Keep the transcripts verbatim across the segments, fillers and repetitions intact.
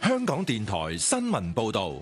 香港電台新聞報道。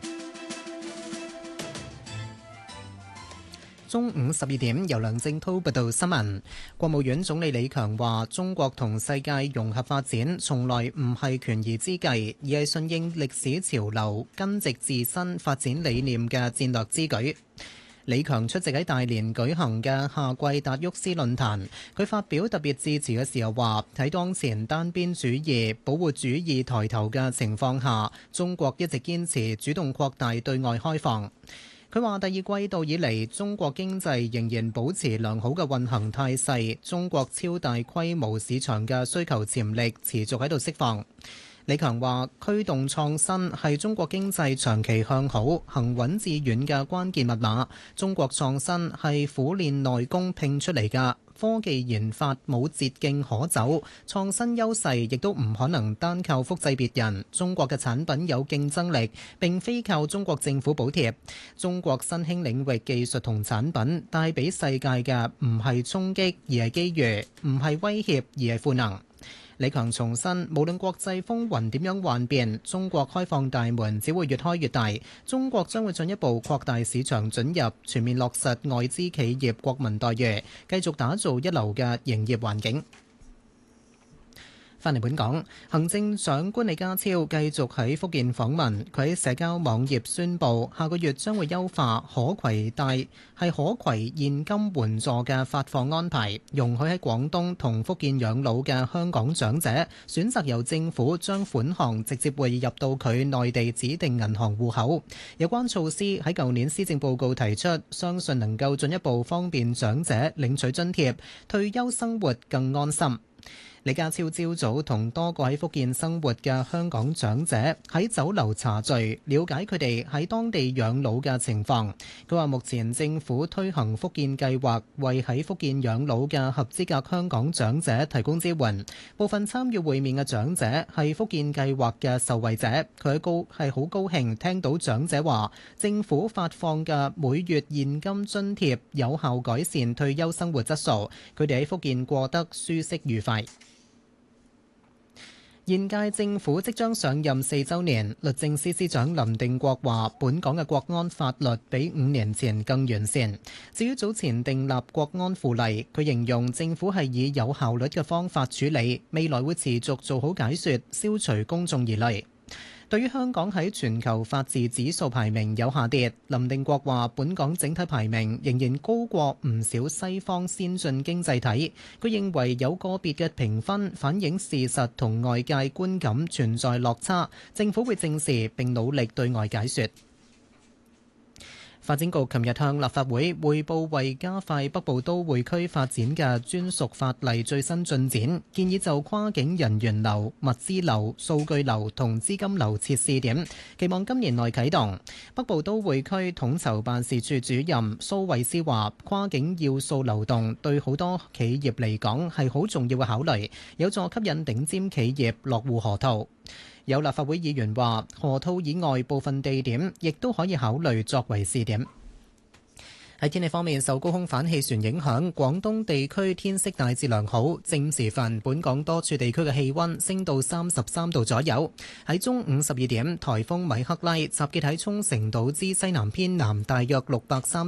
中午十二點，由梁正滔報道新聞。國務院總理李強話：中國同世界融合發展，從來唔係權宜之計，而係順應歷史潮流、根植自身發展理念嘅戰略之舉。李強出席喺大連舉行嘅夏季達沃斯論壇，佢發表特別致辭嘅時候話：喺當前單邊主義、保護主義抬頭嘅情況下，中國一直堅持主動擴大對外開放。佢話：第二季度以嚟，中國經濟仍然保持良好嘅運行態勢，中國超大規模市場嘅需求潛力持續喺度釋放。李強話：驅動創新係中國經濟長期向好、行穩致遠嘅關鍵密碼。中國創新係苦練內功拼出嚟㗎。科技研發冇捷徑可走，創新優勢亦都唔可能單靠複製別人。中國嘅產品有競爭力，並非靠中國政府補貼。中國新興領域技術同產品帶俾世界嘅唔係衝擊，而係機遇；唔係威脅，而係賦能。李強重申，無論國際風雲點樣幻變，中國開放大門只會越開越大。中國將會進一步擴大市場准入，全面落實外資企業國民待遇，繼續打造一流嘅營業環境。返嚟本港，行政長官李家超繼續喺福建訪問。佢喺社交網頁宣布，下個月將會優化可攜帶係可攜現金援助嘅發放安排，容許喺廣東同福建養老嘅香港長者選擇由政府將款項直接匯入到佢內地指定銀行戶口。有關措施喺舊年施政報告提出，相信能夠進一步方便長者領取津貼，退休生活更安心。李家超朝早同多個喺福建生活嘅香港長者喺酒樓茶聚，了解佢哋喺當地養老嘅情況。佢話目前政府推行福建計劃，為喺福建養老嘅合資格香港長者提供支援。部分參與會面嘅長者係福建計劃嘅受惠者，佢高係好高興聽到長者話，政府發放嘅每月現金津貼有效改善退休生活質素，佢哋喺福建過得舒適愉快。現屆政府即將上任四週年，律政司司長林定國話：本港嘅國安法律比五年前更完善。至於早前訂立國安附例，佢形容政府係以有效率嘅方法處理，未來會持續做好解說，消除公眾疑慮。對於香港喺全球法治指數排名有下跌，林定國話：本港整體排名仍然高過唔少西方先進經濟體。佢認為有個別嘅評分反映事實同外界觀感存在落差，政府會正視並努力對外解說。發展局琴日向立法會匯報為加快北部都會區發展嘅專屬法例最新進展，建議就跨境人員流、物資流、數據流同資金流設試點，期望今年內啟動。北部都會區統籌辦事處主任蘇慧思話：跨境要素流動對好多企業嚟講係好重要嘅考慮，有助吸引頂尖企業落戶河套。有立法會議員話，河套以外部分地點亦都可以考慮作為試點。喺天氣方面，受高空反氣旋影響，廣東地區天色大致良好。正午時分，本港多處地區嘅氣溫升到三十三度左右。喺中午十二點，颱風米克拉集結喺沖繩島之西南偏南，大約六百三